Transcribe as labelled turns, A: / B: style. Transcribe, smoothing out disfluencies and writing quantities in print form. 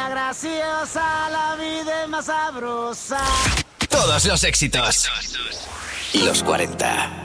A: niña graciosa, la vida es más sabrosa.
B: Todos los éxitos. Los 40.